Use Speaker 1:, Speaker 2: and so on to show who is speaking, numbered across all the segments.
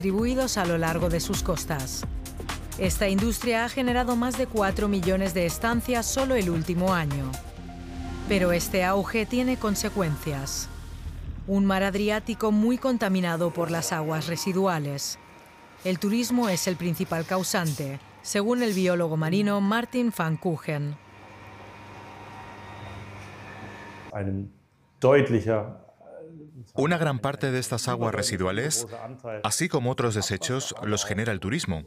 Speaker 1: distribuidos a lo largo de sus costas. Esta industria ha generado más de 4 millones de estancias solo el último año. Pero este auge tiene consecuencias. Un mar Adriático muy contaminado por las aguas residuales. El turismo es el principal causante, según el biólogo marino Martin van Kuchen.
Speaker 2: Una gran parte de estas aguas residuales, así como otros desechos, los genera el turismo.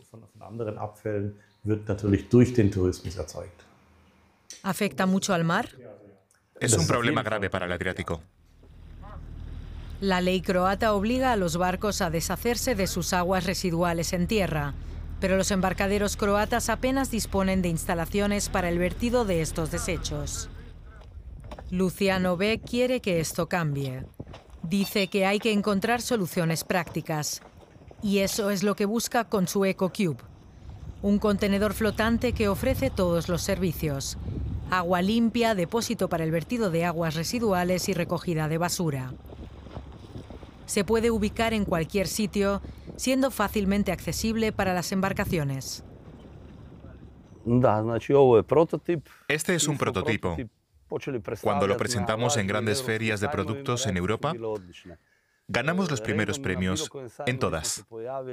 Speaker 1: ¿Afecta mucho al mar?
Speaker 2: Es un problema grave para el Adriático.
Speaker 1: La ley croata obliga a los barcos a deshacerse de sus aguas residuales en tierra, pero los embarcaderos croatas apenas disponen de instalaciones para el vertido de estos desechos. Luciano Beck quiere que esto cambie. Dice que hay que encontrar soluciones prácticas. Y eso es lo que busca con su EcoCube. Un contenedor flotante que ofrece todos los servicios. Agua limpia, depósito para el vertido de aguas residuales y recogida de basura. Se puede ubicar en cualquier sitio, siendo fácilmente accesible para las embarcaciones.
Speaker 2: Este es un prototipo. Cuando lo presentamos en grandes ferias de productos en Europa, ganamos los primeros premios en todas.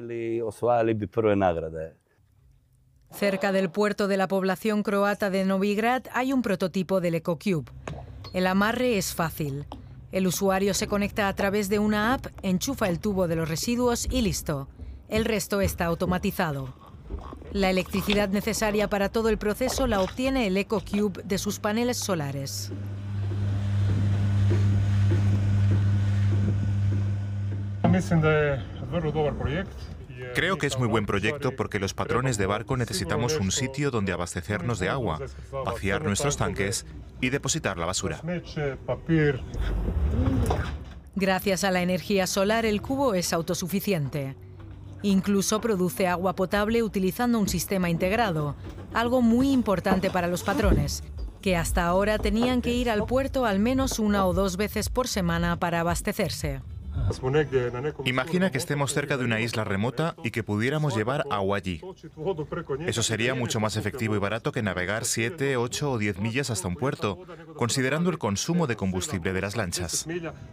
Speaker 1: Cerca del puerto de la población croata de Novigrad hay un prototipo del EcoCube. El amarre es fácil. El usuario se conecta a través de una app, enchufa el tubo de los residuos y listo. El resto está automatizado. La electricidad necesaria para todo el proceso la obtiene el EcoCube de sus paneles solares.
Speaker 2: Creo que es muy buen proyecto porque los patrones de barco necesitamos un sitio donde abastecernos de agua, vaciar nuestros tanques y depositar la basura.
Speaker 1: Gracias a la energía solar, el cubo es autosuficiente. Incluso produce agua potable utilizando un sistema integrado, algo muy importante para los patrones, que hasta ahora tenían que ir al puerto al menos 1 o 2 veces por semana para abastecerse.
Speaker 2: Imagina que estemos cerca de una isla remota y que pudiéramos llevar agua allí. Eso sería mucho más efectivo y barato que navegar 7, 8 o 10 millas hasta un puerto, considerando el consumo de combustible de las lanchas.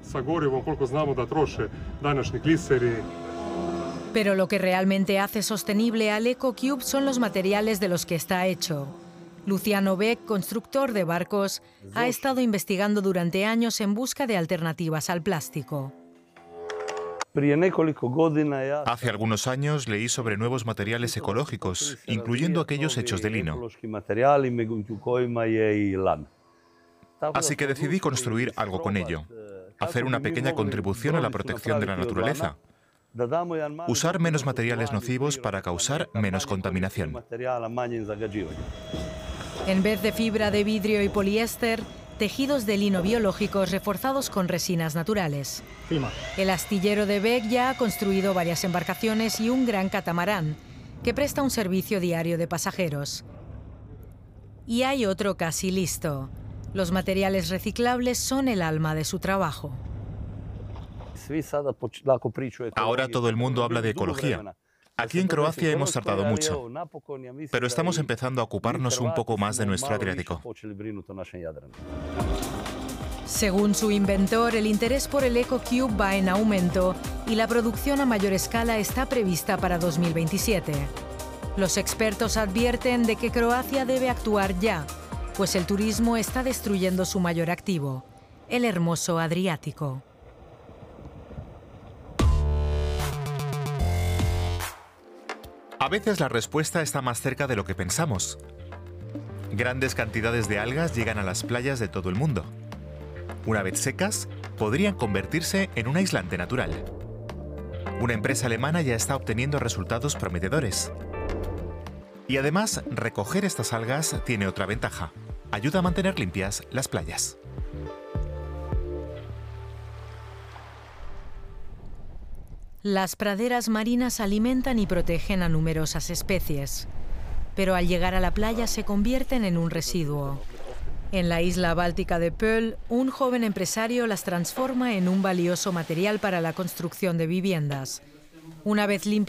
Speaker 1: Pero lo que realmente hace sostenible al EcoCube son los materiales de los que está hecho. Luciano Beck, constructor de barcos, ha estado investigando durante años en busca de alternativas al plástico.
Speaker 2: Hace algunos años leí sobre nuevos materiales ecológicos, incluyendo aquellos hechos de lino. Así que decidí construir algo con ello, hacer una pequeña contribución a la protección de la naturaleza. Usar menos materiales nocivos para causar menos contaminación.
Speaker 1: En vez de fibra de vidrio y poliéster, tejidos de lino biológicos reforzados con resinas naturales. El astillero de Beck ya ha construido varias embarcaciones y un gran catamarán, que presta un servicio diario de pasajeros. Y hay otro casi listo. Los materiales reciclables son el alma de su trabajo.
Speaker 2: Ahora todo el mundo habla de ecología. Aquí en Croacia hemos tardado mucho, pero estamos empezando a ocuparnos un poco más de nuestro Adriático.
Speaker 1: Según su inventor, el interés por el EcoCube va en aumento y la producción a mayor escala está prevista para 2027. Los expertos advierten de que Croacia debe actuar ya, pues el turismo está destruyendo su mayor activo, el hermoso Adriático.
Speaker 2: A veces la respuesta está más cerca de lo que pensamos. Grandes cantidades de algas llegan a las playas de todo el mundo. Una vez secas, podrían convertirse en un aislante natural. Una empresa alemana ya está obteniendo resultados prometedores. Y además, recoger estas algas tiene otra ventaja. Ayuda a mantener limpias las playas.
Speaker 1: Las praderas marinas alimentan y protegen a numerosas especies, pero al llegar a la playa se convierten en un residuo. En la isla báltica de Pöll, un joven empresario las transforma en un valioso material para la construcción de viviendas. Una vez